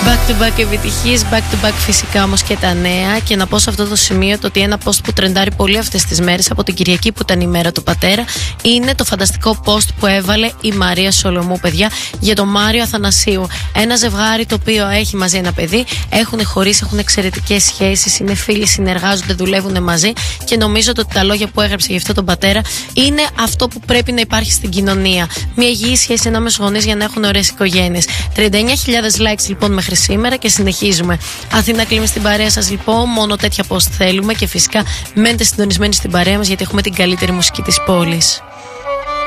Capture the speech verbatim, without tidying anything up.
Back to back επιτυχίες, back to back φυσικά όμως και τα νέα. Και να πω σε αυτό το σημείο το ότι ένα post που τρεντάρει πολύ αυτές τις μέρες από την Κυριακή που ήταν η μέρα του πατέρα είναι το φανταστικό post που έβαλε η Μαρία Σολομού, παιδιά, για τον Μάριο Αθανασίου. Ένα ζευγάρι το οποίο έχει μαζί ένα παιδί, έχουν χωρίσει, έχουν εξαιρετικές σχέσεις, είναι φίλοι, συνεργάζονται, δουλεύουν μαζί και νομίζω ότι τα λόγια που έγραψε για αυτό τον πατέρα είναι αυτό που πρέπει να υπάρχει στην κοινωνία. Μια υγιή σχέση ανάμεσα στους γονείς για να έχουν ωραίες οικογένειες. τριάντα εννιά χιλιάδες likes λοιπόν μέχρι σήμερα και συνεχίζουμε. Αθήνα κλείνει στην παρέα σας λοιπόν. Μόνο τέτοια post θέλουμε και φυσικά μένετε συντονισμένοι στην παρέα μας γιατί έχουμε την καλύτερη μουσική της πόλης.